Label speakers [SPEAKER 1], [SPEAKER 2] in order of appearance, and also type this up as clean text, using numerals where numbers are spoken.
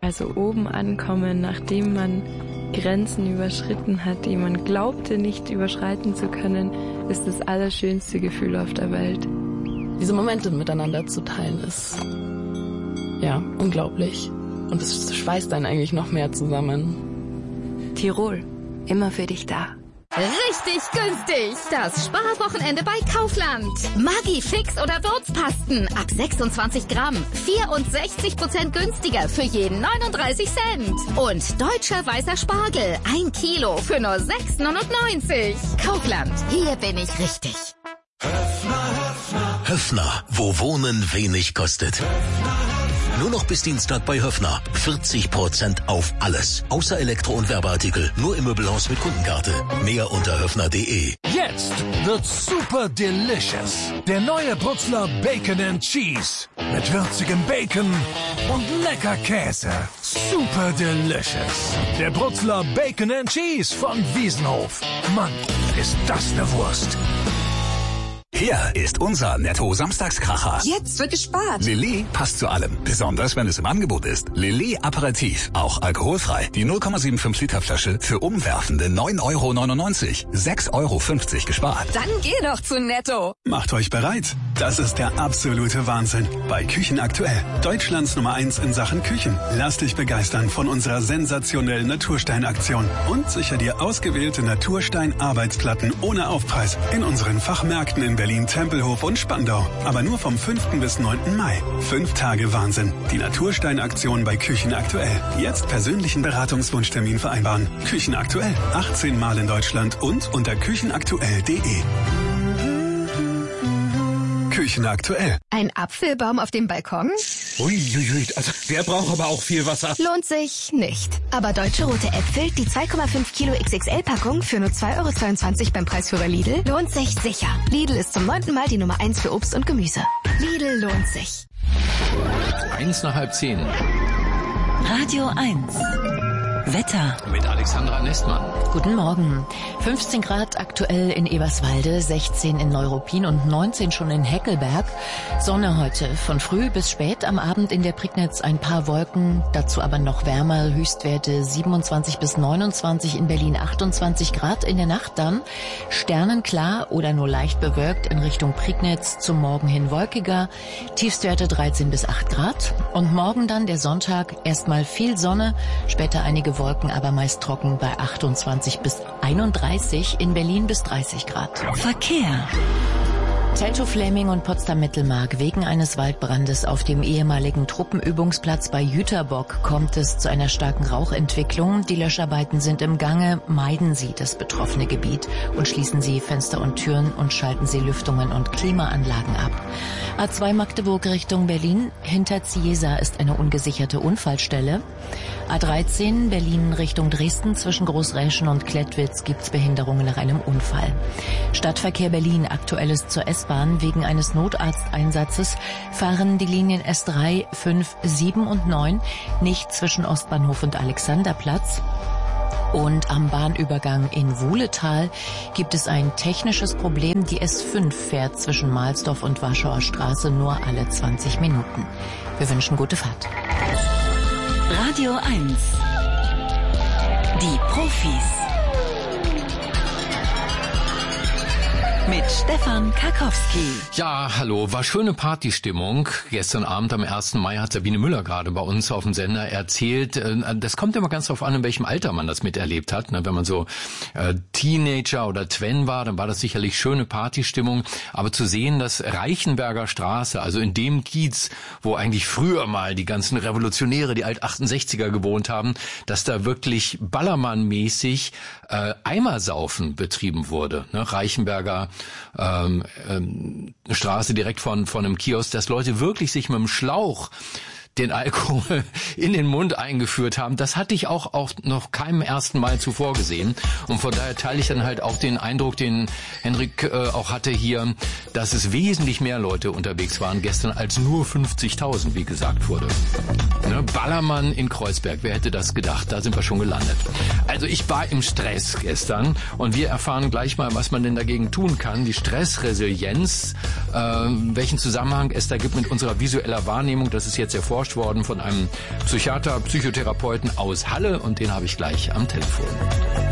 [SPEAKER 1] Also oben ankommen, nachdem man Grenzen überschritten hat, die man glaubte nicht überschreiten zu können, ist das allerschönste Gefühl auf der Welt.
[SPEAKER 2] Diese Momente miteinander zu teilen ist, ja, unglaublich. Und es schweißt einen eigentlich noch mehr zusammen.
[SPEAKER 1] Tirol, immer für dich da.
[SPEAKER 3] Richtig günstig! Das Sparwochenende bei Kaufland. Maggi Fix oder Würzpasten ab 26 Gramm. 64% günstiger für jeden 39 Cent. Und deutscher weißer Spargel. 1 Kilo für nur 6,99. Kaufland, hier bin ich richtig.
[SPEAKER 4] Höffner, wo Wohnen wenig kostet. Nur noch bis Dienstag bei Höffner. 40% auf alles. Außer Elektro- und Werbeartikel. Nur im Möbelhaus mit Kundenkarte. Mehr unter höffner.de.
[SPEAKER 5] Jetzt wird's super delicious. Der neue Brutzler Bacon and Cheese. Mit würzigem Bacon und lecker Käse. Super delicious. Der Brutzler Bacon and Cheese von Wiesenhof. Mann, ist das eine Wurst.
[SPEAKER 6] Hier ist unser Netto-Samstagskracher.
[SPEAKER 7] Jetzt wird gespart.
[SPEAKER 6] Lillet passt zu allem, besonders wenn es im Angebot ist. Lillet Aperitif, auch alkoholfrei. Die 0,75 Liter Flasche für umwerfende 9,99 €. 6,50 € gespart.
[SPEAKER 7] Dann geh doch zu Netto.
[SPEAKER 8] Macht euch bereit. Das ist der absolute Wahnsinn. Bei Küchen aktuell. Deutschlands Nummer 1 in Sachen Küchen. Lass dich begeistern von unserer sensationellen Naturstein-Aktion. Und sicher dir ausgewählte Naturstein-Arbeitsplatten ohne Aufpreis in unseren Fachmärkten in Berlin, Tempelhof und Spandau. Aber nur vom 5. bis 9. Mai. 5 Tage Wahnsinn. Die Naturstein-Aktion bei Küchen aktuell. Jetzt persönlichen Beratungswunschtermin vereinbaren. Küchen aktuell. 18 Mal in Deutschland und unter küchenaktuell.de. Küchen aktuell.
[SPEAKER 3] Ein Apfelbaum auf dem Balkon?
[SPEAKER 9] Uiuiui, also der braucht aber auch viel Wasser.
[SPEAKER 3] Lohnt sich nicht. Aber Deutsche Rote Äpfel, die 2,5 Kilo XXL-Packung für nur 2,22 € beim Preisführer Lidl, lohnt sich sicher. Lidl ist zum 9. Mal die Nummer 1 für Obst und Gemüse. Lidl lohnt sich.
[SPEAKER 10] 9:30.
[SPEAKER 11] Radio 1. Wetter.
[SPEAKER 10] Mit Alexandra Nestmann.
[SPEAKER 11] Guten Morgen. 15 Grad aktuell in Eberswalde, 16 in Neuruppin und 19 schon in Heckelberg. Sonne heute. Von früh bis spät am Abend in der Prignitz ein paar Wolken, dazu aber noch wärmer. Höchstwerte 27 bis 29, in Berlin 28 Grad. In der Nacht dann sternenklar oder nur leicht bewölkt in Richtung Prignitz, zum Morgen hin wolkiger. Tiefstwerte 13 bis 8 Grad. Und morgen dann der Sonntag, erstmal viel Sonne, später einige Wolken, aber meist trocken bei 28 bis 31, in Berlin bis 30 Grad. Verkehr. Teltow-Fläming und Potsdam-Mittelmark. Wegen eines Waldbrandes auf dem ehemaligen Truppenübungsplatz bei Jüterbock kommt es zu einer starken Rauchentwicklung. Die Löscharbeiten sind im Gange. Meiden Sie das betroffene Gebiet und schließen Sie Fenster und Türen und schalten Sie Lüftungen und Klimaanlagen ab. A2 Magdeburg Richtung Berlin. Hinter Ziesa ist eine ungesicherte Unfallstelle. A13 Berlin Richtung Dresden. Zwischen Großräschen und Klettwitz gibt's Behinderungen nach einem Unfall. Stadtverkehr Berlin. Aktuelles zur S-Bahn. Wegen eines Notarzteinsatzes fahren die Linien S3, 5, 7 und 9 nicht zwischen Ostbahnhof und Alexanderplatz. Und am Bahnübergang in Wuhletal gibt es ein technisches Problem. Die S5 fährt zwischen Mahlsdorf und Warschauer Straße nur alle 20 Minuten. Wir wünschen gute Fahrt. Radio 1. Die Profis. Mit Stefan Karkowski.
[SPEAKER 10] Ja, hallo, war schöne Partystimmung. Gestern Abend am 1. Mai hat Sabine Müller gerade bei uns auf dem Sender erzählt. Das kommt immer ganz drauf an, in welchem Alter man das miterlebt hat. Wenn man so Teenager oder Twen war, dann war das sicherlich schöne Partystimmung. Aber zu sehen, dass Reichenberger Straße, also in dem Kiez, wo eigentlich früher mal die ganzen Revolutionäre, die Alt-68er gewohnt haben, dass da wirklich Ballermann-mäßig Eimersaufen betrieben wurde. Reichenberger Straße direkt von einem Kiosk, dass Leute wirklich sich mit dem Schlauch den Alkohol in den Mund eingeführt haben. Das hatte ich auch noch keinem 1. Mai zuvor gesehen. Und von daher teile ich dann halt auch den Eindruck, den Henrik auch hatte hier, dass es wesentlich mehr Leute unterwegs waren gestern als nur 50.000, wie gesagt wurde. Ne? Ballermann in Kreuzberg, wer hätte das gedacht? Da sind wir schon gelandet. Also ich war im Stress gestern und wir erfahren gleich mal, was man denn dagegen tun kann. Die Stressresilienz, welchen Zusammenhang es da gibt mit unserer visueller Wahrnehmung, das ist jetzt erforscht erforscht worden von einem Psychiater, Psychotherapeuten aus Halle und den habe ich gleich am Telefon.